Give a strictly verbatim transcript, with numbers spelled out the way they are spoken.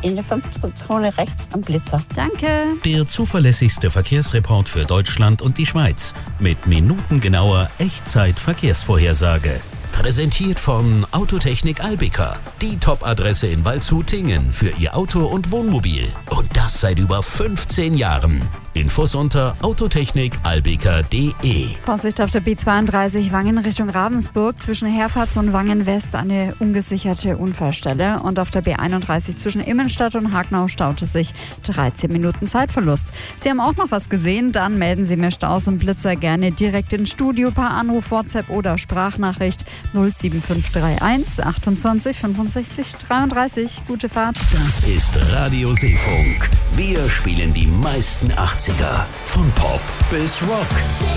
in der fünften Zone rechts am Blitzer. Danke. Der zuverlässigste Verkehrsreport für Deutschland und die Schweiz mit minutengenauer Echtzeit-Verkehrsvorhersage. Präsentiert von Autotechnik Albika, die Top-Adresse in Waldshut-Tingen für Ihr Auto und Wohnmobil. Und das seit über fünfzehn Jahren. Infos unter autotechnik albika punkt de. Vorsicht auf der B zweiunddreißig Wangen Richtung Ravensburg. Zwischen Herfatz und Wangen West eine ungesicherte Unfallstelle. Und auf der B einunddreißig zwischen Immenstadt und Hagnau staute sich dreizehn Minuten Zeitverlust. Sie haben auch noch was gesehen? Dann melden Sie mir Staus und Blitzer gerne direkt ins Studio per Anruf, WhatsApp oder Sprachnachricht null sieben fünf drei eins achtundzwanzig fünfundsechzig dreiunddreißig. Gute Fahrt. Das ist Radio Seefunk. Wir spielen die meisten achtziger. Von Pop bis Rock.